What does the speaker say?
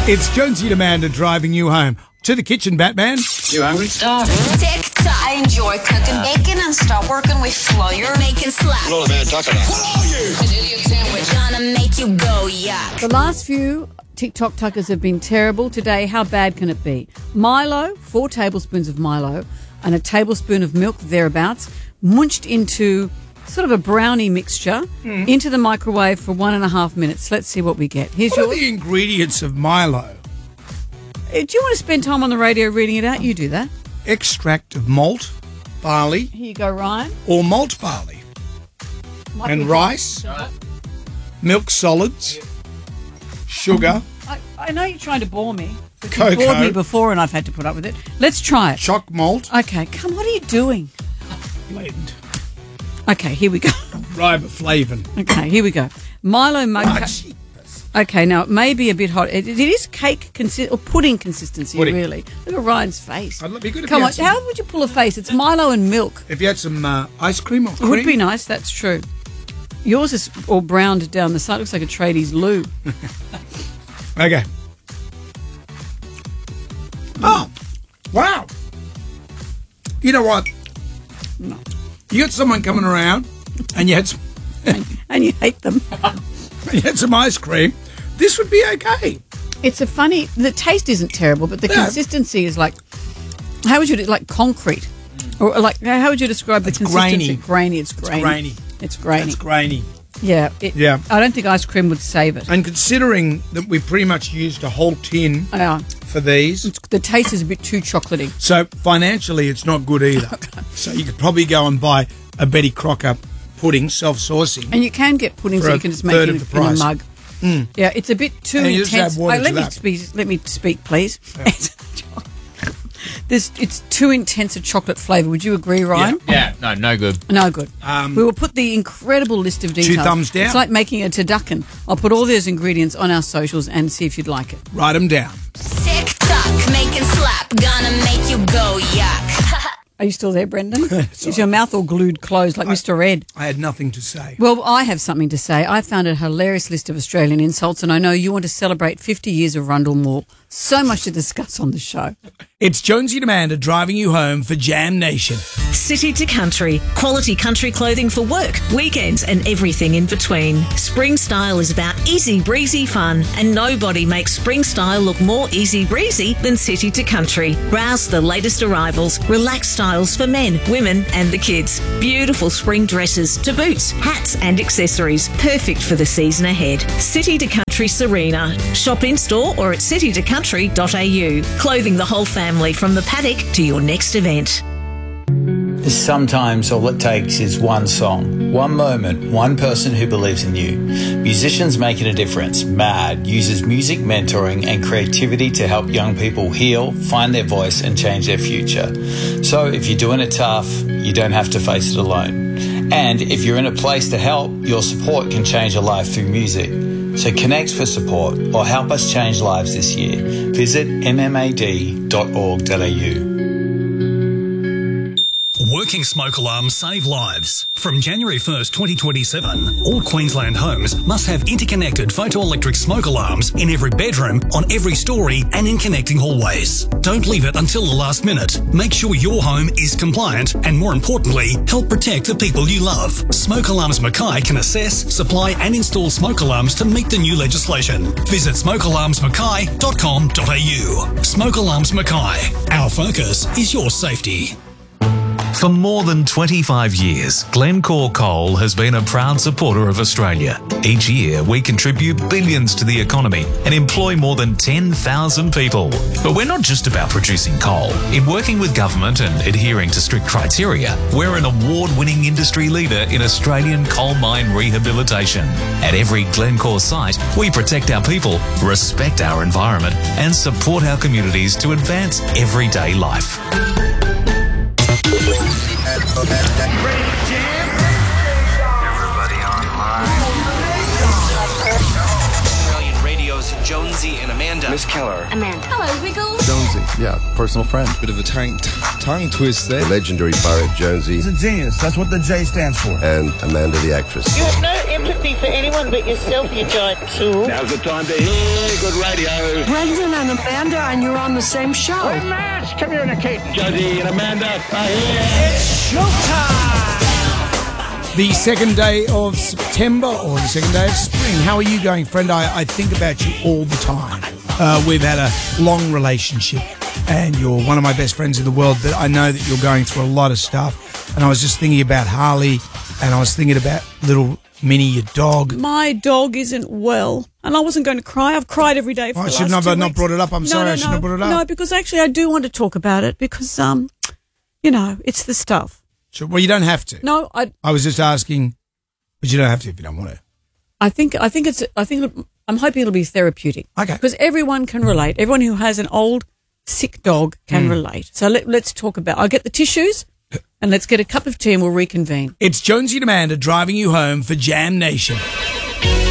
It's Jonesy and Amanda driving you home. To the kitchen, Batman. You hungry? Starving. TikTok. I enjoy cooking bacon and stop working with flour. Making slap. What a man talking about? What are you? An idiot sandwich. Gonna make you go, yeah. The last few TikTok tuckers have been terrible. Today, how bad can it be? Milo, 4 tablespoons of Milo and a tablespoon of milk, thereabouts, munched into sort of a brownie mixture into the microwave for 1.5 minutes. Let's see what we get. Here's What are yours. the ingredients of Milo? Do you want to spend time on the radio reading it out? You do that. Extract of malt, barley, Here you go, Ryan. or malt barley, Might and be- rice, milk solids, sugar, I know you're trying to bore me. But Cocoa. you've bored me before and I've had to put up with it. Let's try it. choc malt, Okay, come. What are you doing? blend, Okay, here we go. riboflavin. Okay, here we go. Milo mug. Ah, jeepers. Okay, now it may be a bit hot. It is cake or pudding consistency, Pudding. really. Look at Ryan's face. It'd be good if Come you on, had some- how would you pull a face? It's Milo and milk. If you had some ice cream or It cream. would be nice, that's true. Yours is all browned down the side. Looks like a tradies loo. Okay. Oh, wow. You know what? No. You got someone coming around and you had some, And you hate them. you had some ice cream. This would be okay. It's a funny... The taste isn't terrible, but the Yeah. consistency is like... How would you... Like concrete. Or like, how would you describe the consistency? grainy. It's grainy. Grainy. It's grainy. It's grainy. Yeah. Yeah. I don't think ice cream would save it. And considering that we pretty much used a whole tin Yeah. for these, The taste is a bit too chocolatey. so financially it's not good either. So you could probably go and buy a Betty Crocker pudding, self-sourcing. And you can get pudding, so For you a can just make third it of the in a price. mug. Yeah, it's a bit too And you just intense. add water to let that. me speak, please. It's too intense a chocolate flavour. Would you agree, Ryan? Yeah, no good. No good. We will put the incredible list of details. thumbs down. It's like making a turducken. I'll put all those ingredients on our socials and see if you'd like it. Write them down. TikTok. Making slap. Gonna make you go, yuck. Are you still there, Brendan? Is your mouth all glued closed like Mr. Ed? I had nothing to say. Well, I have something to say. I found a hilarious list of Australian insults, and I know you want to celebrate 50 years of Rundle Mall. So much to discuss on the show. It's Jonesy and Amanda driving you home for Jam Nation. City to country, quality country clothing for work, weekends and everything in between. Spring Style is about easy breezy fun, and nobody makes Spring Style look more easy breezy than City to Country. Browse the latest arrivals, relaxed styles for men, women and the kids. Beautiful spring dresses to boots, hats and accessories, perfect for the season ahead. City to Country Serena. Shop in store or at citytocountry.au. Clothing the whole family from the paddock to your next event. Sometimes all it takes is one song, one moment, one person who believes in you. Musicians Making a Difference, MAD, uses music mentoring and creativity to help young people heal, find their voice and change their future. So if you're doing it tough, you don't have to face it alone. And if you're in a place to help, your support can change a life through music. So connect for support or help us change lives this year. Visit mmad.org.au. Working smoke alarms save lives. From January 1st, 2027, all Queensland homes must have interconnected photoelectric smoke alarms in every bedroom, on every story and in connecting hallways. Don't leave it until the last minute. Make sure your home is compliant and, more importantly, help protect the people you love. Smoke Alarms Mackay can assess, supply and install smoke alarms to meet the new legislation. Visit smokealarmsmackay.com.au. Smoke Alarms Mackay. Our focus is your safety. For more than 25 years, Glencore Coal has been a proud supporter of Australia. Each year, we contribute billions to the economy and employ more than 10,000 people. But we're not just about producing coal. In working with government and adhering to strict criteria, we're an award-winning industry leader in Australian coal mine rehabilitation. At every Glencore site, we protect our people, respect our environment, and support our communities to advance everyday life. Australian radio's Jonesy and Amanda. Miss Keller. Amanda. Hello, Wiggles. Jonesy. Yeah, personal friend. Bit of a tongue twist there. The legendary pirate Jonesy. He's a genius. That's what the J stands for. And Amanda the actress. You have no empathy for anyone but yourself, you giant tool. Now's the time to hear good radio. Brendan and Amanda, and you're on the same show. We're mass communicating. Jonesy and Amanda are here. It's showtime! The second day of September or the second day of spring. How are you going, friend? I think about you all the time. We've had a long relationship and you're one of my best friends in the world, but I know that you're going through a lot of stuff. And I was just thinking about Harley and I was thinking about little Minnie, your dog. My dog isn't well. And I wasn't going to cry. I've cried every day for the last 2 weeks. I shouldn't have not brought it up. I'm sorry. I shouldn't have brought it up. No, because actually I do want to talk about it because, it's the stuff. Sure. Well, you don't have to. No, I was just asking, but you don't have to if you don't want to. I'm hoping it'll be therapeutic. Okay. Because everyone can relate. Everyone who has an old, sick dog can relate. So let's talk about. I'll get the tissues and let's get a cup of tea and we'll reconvene. It's Jonesy and Amanda driving you home for Jam Nation.